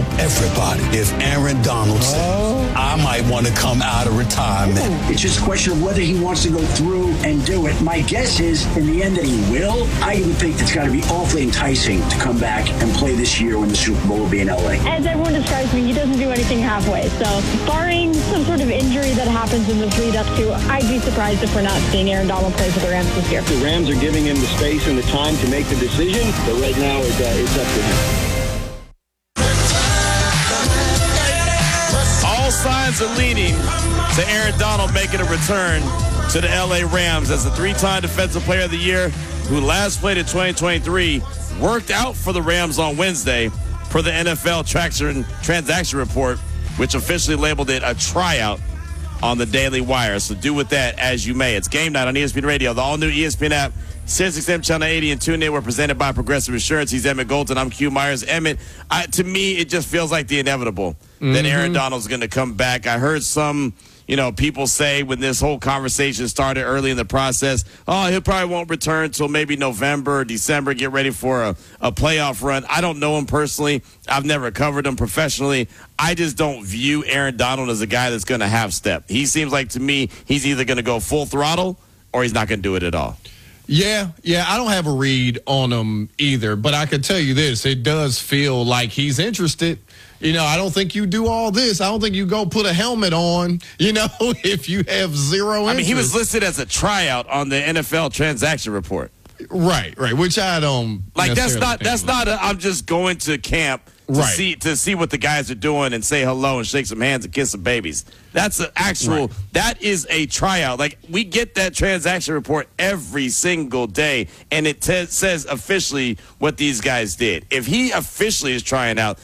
everybody if Aaron Donald says, I might want to come out of retirement. It's just a question of whether he wants to go through and do it. My guess is, in the end, that he will. I even think it's got to be awfully enticing to come back and play this year when the Super Bowl will be in L.A. As everyone describes me, he doesn't do anything halfway. So, barring some sort of injury that happens in the lead-up to, I'd be surprised if we're not seeing Aaron Donald play for the Rams this year. The Rams are giving him the space and the time to make the decision, but right now it's up to him. All signs are leaning to Aaron Donald making a return to the L.A. Rams as the three-time Defensive Player of the Year who last played in 2023 worked out for the Rams on Wednesday per the NFL transaction report, which officially labeled it a tryout on the Daily Wire. So do with that as you may. It's Game Night on ESPN Radio, the all-new ESPN app, SiriusXM Channel 80 and TuneIn. We're presented by Progressive Insurance. He's Emmett Golden. I'm Q Myers. Emmett, to me, it just feels like the inevitable that Aaron Donald's going to come back. I heard some, people say when this whole conversation started early in the process, he probably won't return until maybe November or December, get ready for a playoff run. I don't know him personally. I've never covered him professionally. I just don't view Aaron Donald as a guy that's going to half step. He seems like, to me, he's either going to go full throttle or he's not going to do it at all. Yeah, I don't have a read on him either, but I can tell you this, it does feel like he's interested. I don't think you do all this. I don't think you go put a helmet on, if you have zero interest. I mean, he was listed as a tryout on the NFL transaction report. Right, which I don't like. That's not I'm just going to camp to see what the guys are doing and say hello and shake some hands and kiss some babies. That's an actual, that is a tryout. Like, we get that transaction report every single day, and it says officially what these guys did. If he officially is trying out,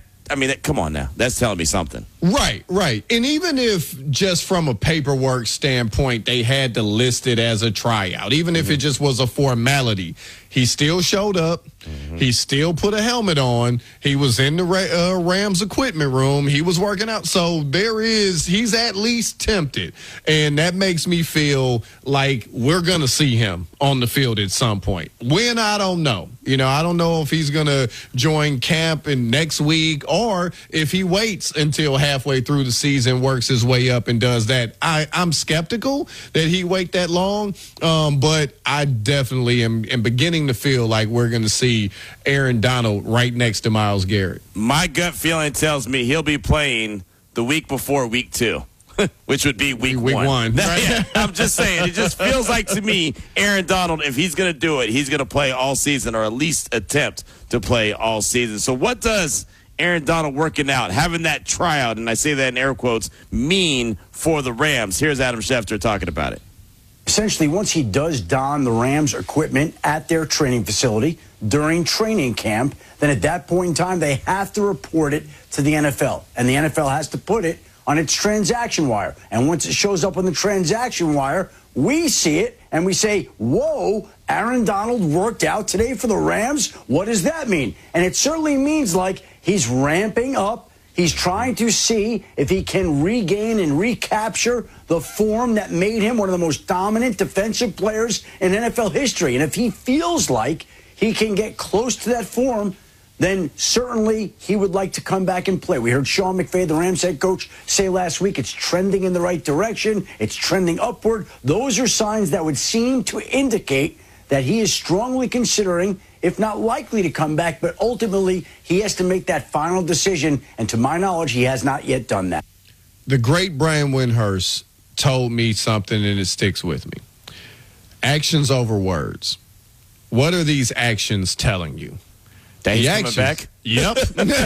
come on now. That's telling me something. Right. And even if just from a paperwork standpoint, they had to list it as a tryout, even if it just was a formality, he still showed up. He still put a helmet on. He was in the Rams equipment room. He was working out. So he's at least tempted. And that makes me feel like we're going to see him on the field at some point. When, I don't know. I don't know if he's going to join camp in next week or if he waits until halfway through the season, works his way up and does that. I'm skeptical that he wait that long, but I definitely am beginning to feel like we're going to see Aaron Donald right next to Myles Garrett. My gut feeling tells me he'll be playing the week before week 2. Which would be week one. Right? I'm just saying, it just feels like to me, Aaron Donald, if he's going to do it, he's going to play all season or at least attempt to play all season. So what does Aaron Donald working out, having that tryout, and I say that in air quotes, mean for the Rams? Here's Adam Schefter talking about it. Essentially, once he does don the Rams equipment at their training facility during training camp, then at that point in time, they have to report it to the NFL. And the NFL has to put it on its transaction wire. And once it shows up on the transaction wire, we see it and we say, whoa, Aaron Donald worked out today for the Rams? What does that mean? And it certainly means like he's ramping up. He's trying to see if he can regain and recapture the form that made him one of the most dominant defensive players in NFL history. And if he feels like he can get close to that form, then certainly he would like to come back and play. We heard Sean McVay, the Rams head coach, say last week it's trending in the right direction. It's trending upward. Those are signs that would seem to indicate that he is strongly considering, if not likely to come back, but ultimately he has to make that final decision. And to my knowledge, he has not yet done that. The great Brian Windhorst told me something, and it sticks with me. Actions over words. What are these actions telling you? That he's coming back? Yep.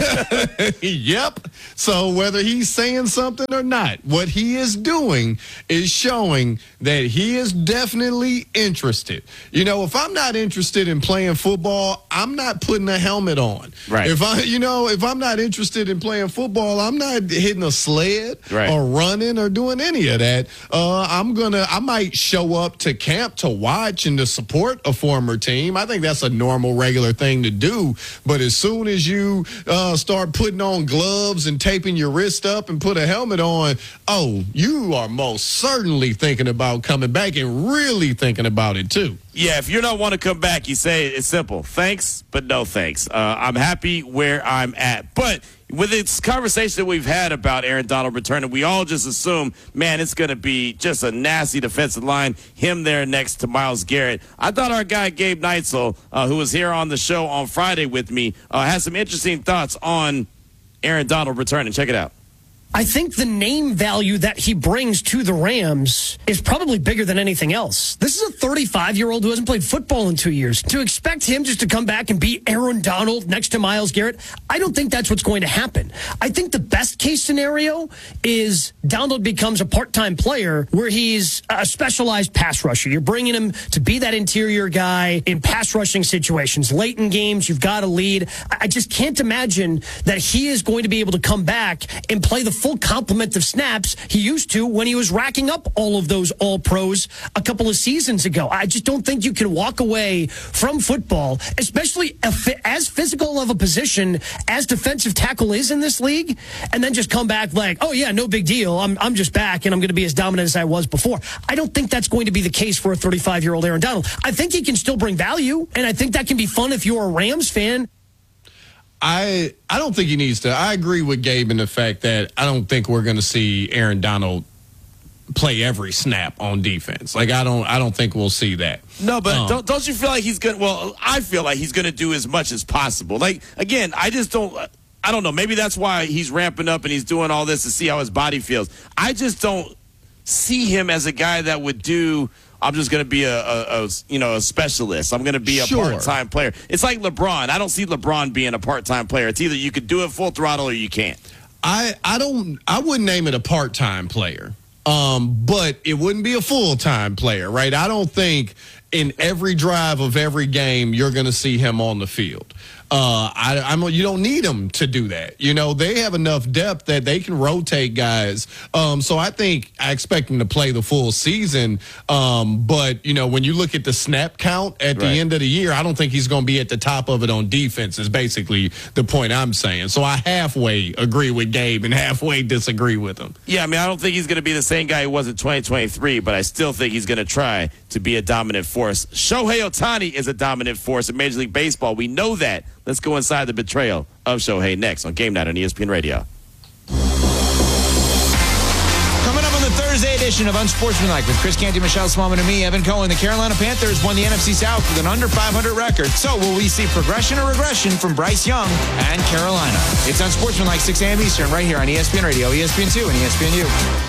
Yep. So whether he's saying something or not, what he is doing is showing that he is definitely interested. If I'm not interested in playing football, I'm not putting a helmet on. Right. If I'm not interested in playing football, I'm not hitting a sled or running or doing any of that. I might show up to camp to watch and to support a former team. I think that's a normal, regular thing to do. But as soon as you start putting on gloves and taping your wrist up and put a helmet on, you are most certainly thinking about coming back and really thinking about it too. Yeah, if you don't want to come back, you say it's simple. Thanks, but no thanks. I'm happy where I'm at. But with this conversation that we've had about Aaron Donald returning, we all just assume, man, it's going to be just a nasty defensive line, him there next to Myles Garrett. I thought our guy Gabe Neitzel, who was here on the show on Friday with me, has some interesting thoughts on Aaron Donald returning. Check it out. I think the name value that he brings to the Rams is probably bigger than anything else. This is a 35-year-old who hasn't played football in 2 years. To expect him just to come back and be Aaron Donald next to Myles Garrett, I don't think that's what's going to happen. I think the best case scenario is Donald becomes a part-time player where he's a specialized pass rusher. You're bringing him to be that interior guy in pass rushing situations. Late in games, you've got a lead. I just can't imagine that he is going to be able to come back and play the full complement of snaps he used to when he was racking up all of those all-pros a couple of seasons ago. I just don't think you can walk away from football, especially as physical of a position as defensive tackle is in this league, and then just come back like, oh yeah, no big deal. I'm just back and I'm going to be as dominant as I was before. I don't think that's going to be the case for a 35-year-old Aaron Donald. I think he can still bring value, and I think that can be fun if you're a Rams fan. I don't think he needs to. I agree with Gabe in the fact that I don't think we're going to see Aaron Donald play every snap on defense. Like I don't think we'll see that. No, but don't you feel like he's going? Well, I feel like he's going to do as much as possible. Like again, I don't know. Maybe that's why he's ramping up and he's doing all this to see how his body feels. I just don't see him as a guy that would do. I'm just going to be a specialist. I'm going to be a part-time player. It's like LeBron. I don't see LeBron being a part-time player. It's either you could do it full throttle or you can't. I wouldn't name it a part-time player. But it wouldn't be a full-time player, right? I don't think in every drive of every game you're going to see him on the field. You don't need them to do that. You know, they have enough depth that they can rotate guys. So I expect him to play the full season. But, you know, when you look at the snap count at the end of the year, I don't think he's going to be at the top of it on defense is basically the point I'm saying. So I halfway agree with Gabe and halfway disagree with him. Yeah, I mean, I don't think he's going to be the same guy he was in 2023, but I still think he's going to try to be a dominant force. Shohei Ohtani is a dominant force in Major League Baseball. We know that. Let's go inside the betrayal of Shohei next on Game Night on ESPN Radio. Coming up on the Thursday edition of Unsportsmanlike with Chris Canty, Michelle Smallman, and me, Evan Cohen. The Carolina Panthers won the NFC South with an under 500 record. So will we see progression or regression from Bryce Young and Carolina? It's Unsportsmanlike 6 a.m. Eastern right here on ESPN Radio, ESPN2, and ESPNU.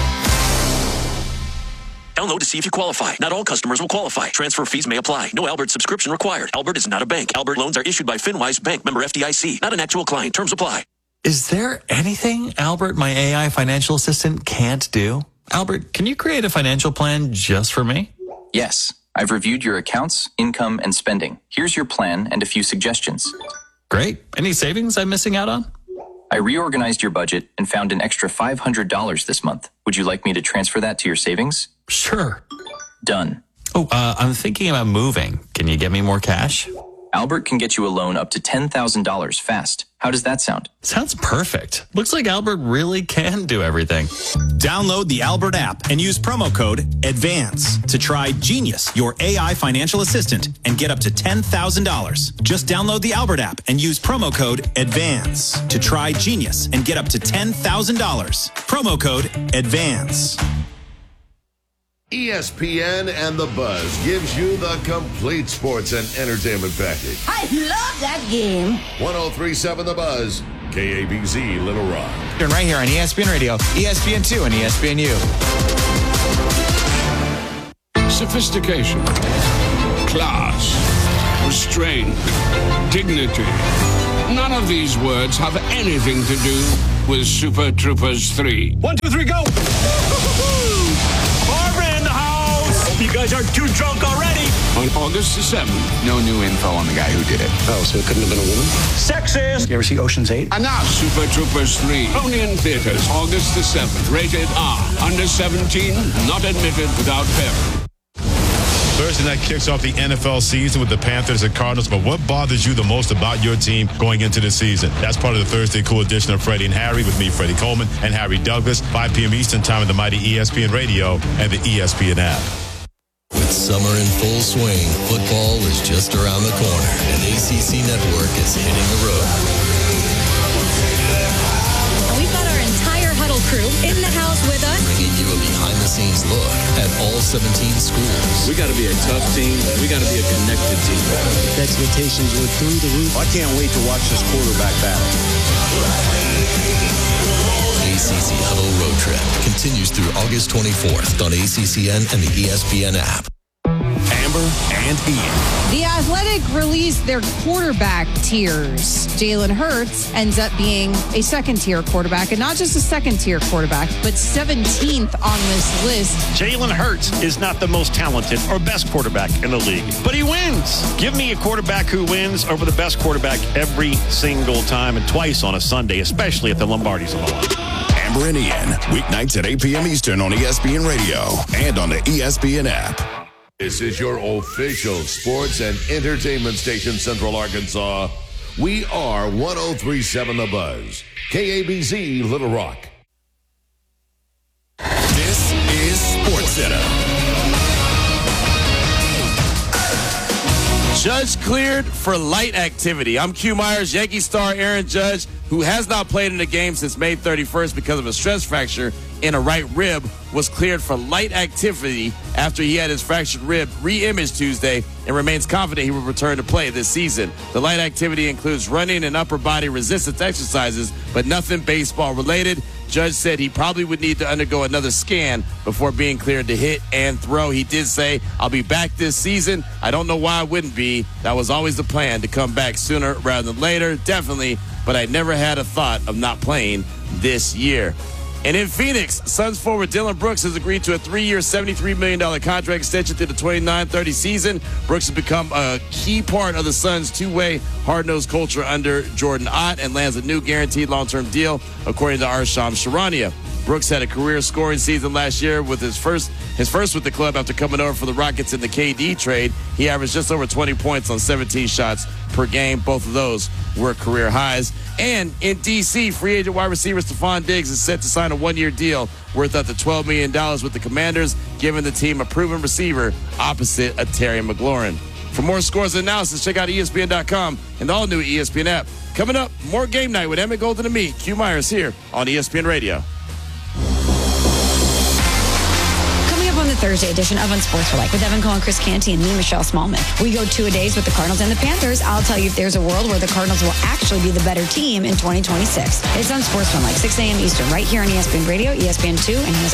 Download to see if you qualify. Not all customers will qualify. Transfer fees may apply. No Albert subscription required. Albert is not a bank. Albert loans are issued by FinWise Bank, member FDIC. Not an actual client. Terms apply. Is there anything Albert, my AI financial assistant, can't do? Albert, can you create a financial plan just for me? Yes. I've reviewed your accounts, income, and spending. Here's your plan and a few suggestions. Great. Any savings I'm missing out on? I reorganized your budget and found an extra $500 this month. Would you like me to transfer that to your savings? Sure. Done. Oh, I'm thinking about moving. Can you get me more cash? Albert can get you a loan up to $10,000 fast. How does that sound? Sounds perfect. Looks like Albert really can do everything. Download the Albert app and use promo code ADVANCE to try Genius, your AI financial assistant, and get up to $10,000. Just download the Albert app and use promo code ADVANCE to try Genius and get up to $10,000. Promo code ADVANCE. ESPN and The Buzz gives you the complete sports and entertainment package. I love that game. 103.7 The Buzz, KABZ Little Rock. And right here on ESPN Radio, ESPN2, and ESPNU. Sophistication, class, restraint, dignity. None of these words have anything to do with Super Troopers 3. 1, 2, 3, go! You guys are too drunk already. On August the 7th. No new info on the guy who did it. Oh, so it couldn't have been a woman? Sexist. You ever see Ocean's 8? Enough. Super Troopers 3. Only in theaters. August the 7th. Rated R. Under 17. Not admitted without parent. Thursday night kicks off the NFL season with the Panthers and Cardinals. But what bothers you the most about your team going into the season? That's part of the Thursday Cool edition of Freddie and Harry with me, Freddie Coleman, and Harry Douglas. 5 p.m. Eastern time on the mighty ESPN Radio and the ESPN app. With summer in full swing, football is just around the corner, and ACC Network is hitting the road. Falcons look at all 17 schools. We got to be a tough team. We got to be a connected team. The expectations were through the roof. I can't wait to watch this quarterback battle. ACC Huddle Road Trip continues through August 24th on ACCN and the ESPN app. Amber and Ian. The Athletic released their quarterback tiers. Jalen Hurts ends up being a second-tier quarterback, and not just a second-tier quarterback, but 17th on this list. Jalen Hurts is not the most talented or best quarterback in the league, but he wins. Give me a quarterback who wins over the best quarterback every single time and twice on a Sunday, especially if the Lombardi's on the line. Amber and Ian, weeknights at 8 p.m. Eastern on ESPN Radio and on the ESPN app. This is your official sports and entertainment station, Central Arkansas. We are 103.7 The Buzz, KABZ Little Rock. This is SportsCenter. Judge cleared for light activity. I'm Q Myers. Yankee star Aaron Judge, who has not played in a game since May 31st because of a stress fracture in a right rib, was cleared for light activity after he had his fractured rib re-imaged Tuesday and remains confident he will return to play this season. The light activity includes running and upper body resistance exercises, but nothing baseball related. Judge said he probably would need to undergo another scan before being cleared to hit and throw. He did say, "I'll be back this season. I don't know why I wouldn't be. That was always the plan, to come back sooner rather than later, definitely, but I never had a thought of not playing this year." And in Phoenix, Suns forward Dylan Brooks has agreed to a 3-year, $73 million contract extension through the 29-30 season. Brooks has become a key part of the Suns' two-way, hard-nosed culture under Jordan Ott and lands a new guaranteed long-term deal, according to Arsham Sharania. Brooks had a career scoring season last year with his first with the club after coming over for the Rockets in the KD trade. He averaged just over 20 points on 17 shots per game. Both of those were career highs. And in D.C., free agent wide receiver Stephon Diggs is set to sign a one-year deal worth up to $12 million with the Commanders, giving the team a proven receiver opposite of Terry McLaurin. For more scores and analysis, check out ESPN.com and the all-new ESPN app. Coming up, more Game Night with Emmett Golden and me, Q Myers, here on ESPN Radio. On the Thursday edition of Unsportsmanlike with Evan Cohen, Chris Canty, and me, Michelle Smallman. We go 2-a-days with the Cardinals and the Panthers. I'll tell you if there's a world where the Cardinals will actually be the better team in 2026. It's Unsportsmanlike, 6 a.m. Eastern, right here on ESPN Radio, ESPN2, and ESPN